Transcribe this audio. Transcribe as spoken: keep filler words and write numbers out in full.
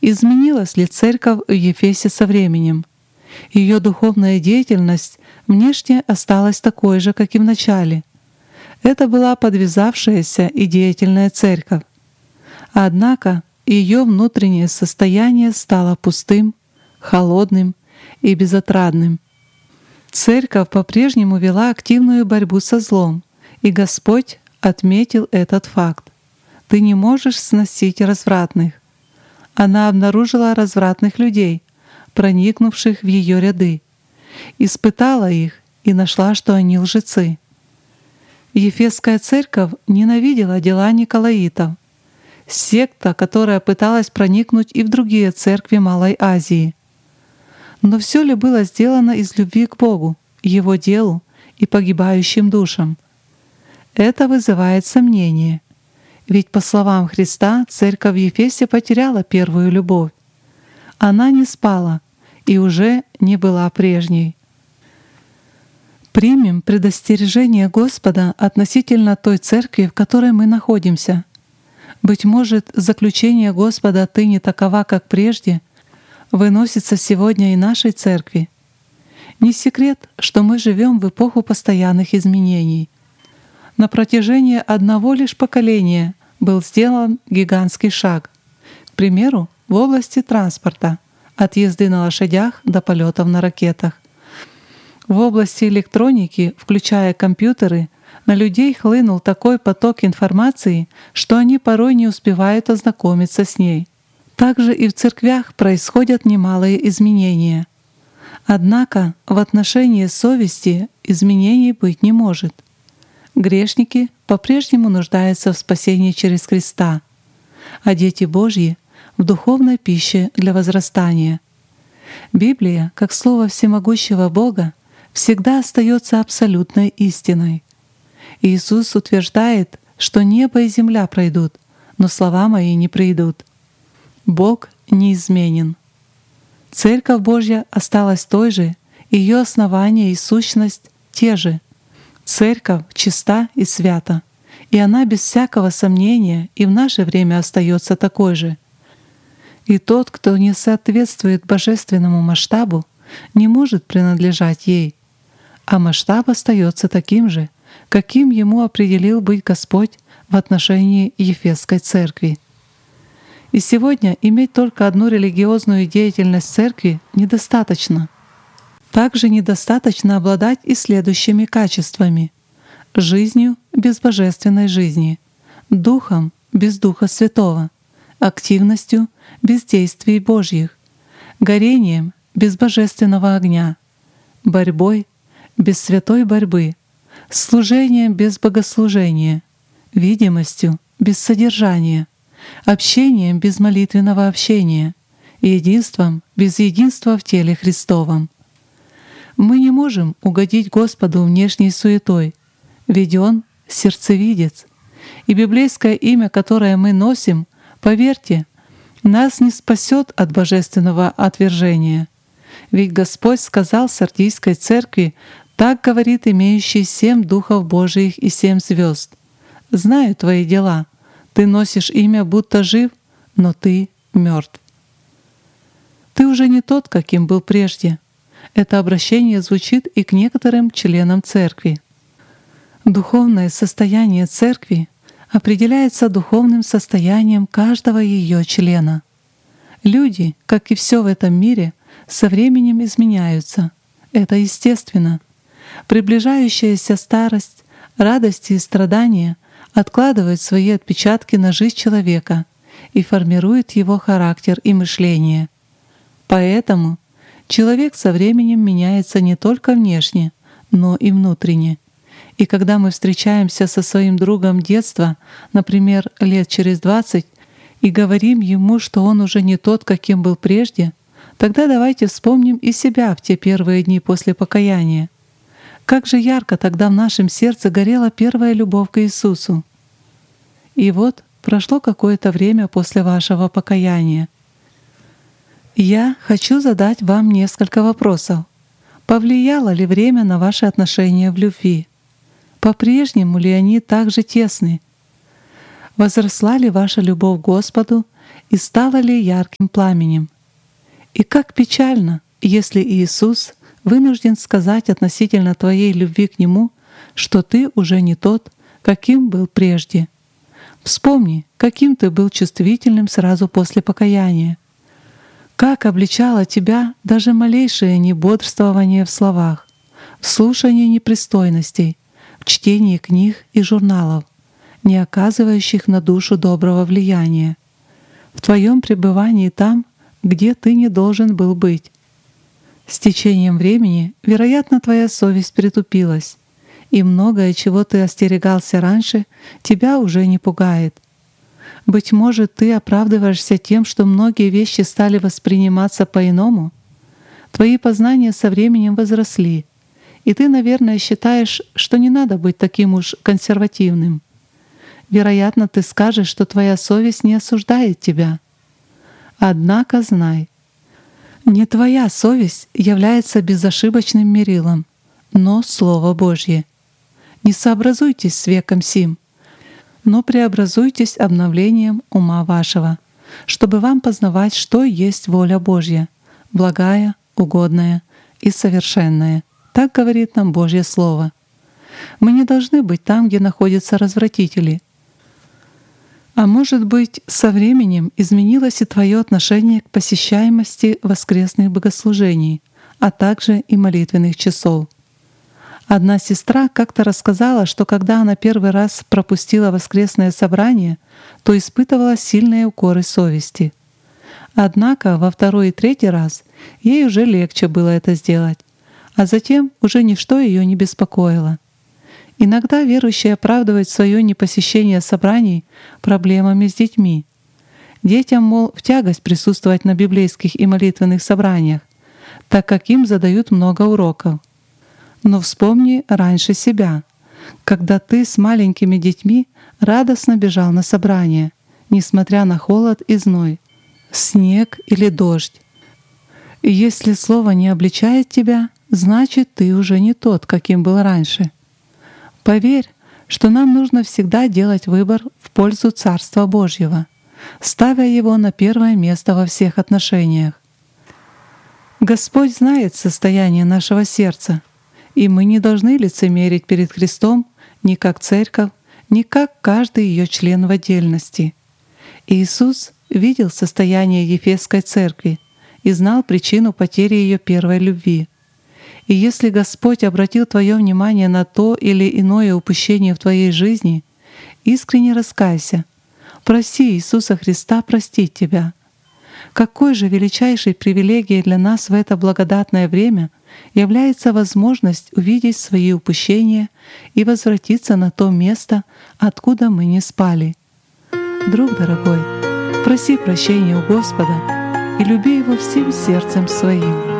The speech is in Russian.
Изменилась ли церковь в Ефесе со временем? Ее духовная деятельность внешне осталась такой же, как и в начале. Это была подвязавшаяся и деятельная церковь. Однако ее внутреннее состояние стало пустым, холодным и безотрадным. Церковь по-прежнему вела активную борьбу со злом, и Господь отметил этот факт. «Ты не можешь сносить развратных». Она обнаружила развратных людей, проникнувших в ее ряды, испытала их и нашла, что они лжецы. Ефесская церковь ненавидела дела николаитов, секта, которая пыталась проникнуть и в другие церкви Малой Азии. Но все ли было сделано из любви к Богу, Его делу и погибающим душам? Это вызывает сомнение, ведь, по словам Христа, церковь в Ефесе потеряла первую любовь. Она не спала и уже не была прежней. Примем предостережение Господа относительно той церкви, в которой мы находимся. Быть может, заключение Господа «ты не такова, как прежде» выносится сегодня и нашей церкви. Не секрет, что мы живем в эпоху постоянных изменений. На протяжении одного лишь поколения был сделан гигантский шаг. К примеру, в области транспорта, от езды на лошадях до полетов на ракетах. В области электроники, включая компьютеры, на людей хлынул такой поток информации, что они порой не успевают ознакомиться с ней. Также и в церквях происходят немалые изменения. Однако в отношении совести изменений быть не может. Грешники по-прежнему нуждаются в спасении через Христа, а дети Божьи — в духовной пище для возрастания. Библия, как Слово всемогущего Бога, всегда остается абсолютной истиной. Иисус утверждает, что небо и земля пройдут, но слова Мои не пройдут. Бог неизменен. Церковь Божья осталась той же, ее основание и сущность те же. Церковь чиста и свята, и она без всякого сомнения и в наше время остается такой же. И тот, кто не соответствует божественному масштабу, не может принадлежать ей, а масштаб остается таким же, каким ему определил быть Господь в отношении Ефесской церкви. И сегодня иметь только одну религиозную деятельность церкви недостаточно. Также недостаточно обладать и следующими качествами: жизнью без божественной жизни, духом без Духа Святого, активностью без действий Божьих, горением без божественного огня, борьбой без святой борьбы, служением без богослужения, видимостью без содержания, общением без молитвенного общения, единством без единства в теле Христовом. Мы не можем угодить Господу внешней суетой, ведь Он — сердцевидец, и библейское имя, которое мы носим, поверьте, нас не спасет от божественного отвержения. Ведь Господь сказал Сардийской церкви: «Так говорит имеющий семь духов Божиих и семь звезд. Знаю твои дела. Ты носишь имя, будто жив, но ты мертв». Ты уже не тот, каким был прежде. Это обращение звучит и к некоторым членам церкви. Духовное состояние церкви определяется духовным состоянием каждого ее члена. Люди, как и все в этом мире, со временем изменяются. Это естественно. Приближающаяся старость, радости и страдания откладывают свои отпечатки на жизнь человека и формируют его характер и мышление. Поэтому человек со временем меняется не только внешне, но и внутренне. И когда мы встречаемся со своим другом детства, например, лет через двадцать, и говорим ему, что он уже не тот, каким был прежде, тогда давайте вспомним и себя в те первые дни после покаяния. Как же ярко тогда в нашем сердце горела первая любовь к Иисусу. И вот прошло какое-то время после вашего покаяния. Я хочу задать вам несколько вопросов. Повлияло ли время на ваши отношения в любви? По-прежнему ли они так же тесны? Возросла ли ваша любовь к Господу и стало ли ярким пламенем. И как печально, если Иисус вынужден сказать относительно твоей любви к Нему, что ты уже не тот, каким был прежде. Вспомни, каким ты был чувствительным сразу после покаяния. Как обличало тебя даже малейшее небодрствование в словах, в слушании непристойностей, в чтении книг и журналов, не оказывающих на душу доброго влияния, в твоем пребывании там, где ты не должен был быть. С течением времени, вероятно, твоя совесть притупилась, и многое, чего ты остерегался раньше, тебя уже не пугает. Быть может, ты оправдываешься тем, что многие вещи стали восприниматься по-иному? Твои познания со временем возросли, и ты, наверное, считаешь, что не надо быть таким уж консервативным. Вероятно, ты скажешь, что твоя совесть не осуждает тебя. Однако знай, не твоя совесть является безошибочным мерилом, но Слово Божье. Не сообразуйтесь с веком сим, но преобразуйтесь обновлением ума вашего, чтобы вам познавать, что есть воля Божья, благая, угодная и совершенная. Так говорит нам Божье Слово. Мы не должны быть там, где находятся развратители. А может быть, со временем изменилось и твое отношение к посещаемости воскресных богослужений, а также и молитвенных часов. Одна сестра как-то рассказала, что когда она первый раз пропустила воскресное собрание, то испытывала сильные укоры совести. Однако во второй и третий раз ей уже легче было это сделать, а затем уже ничто ее не беспокоило. Иногда верующие оправдывают свое непосещение собраний проблемами с детьми. Детям, мол, в тягость присутствовать на библейских и молитвенных собраниях, так как им задают много уроков. Но вспомни раньше себя, когда ты с маленькими детьми радостно бежал на собрание, несмотря на холод и зной, снег или дождь. И если слово не обличает тебя, значит, ты уже не тот, каким был раньше. Поверь, что нам нужно всегда делать выбор в пользу Царства Божьего, ставя его на первое место во всех отношениях. Господь знает состояние нашего сердца, и мы не должны лицемерить перед Христом ни как церковь, ни как каждый ее член в отдельности. Иисус видел состояние Ефесской церкви и знал причину потери ее первой любви. И если Господь обратил твое внимание на то или иное упущение в твоей жизни, искренне раскайся, проси Иисуса Христа простить тебя. Какой же величайшей привилегией для нас в это благодатное время является возможность увидеть свои упущения и возвратиться на то место, откуда мы не спали. Друг дорогой, проси прощения у Господа и люби Его всем сердцем своим.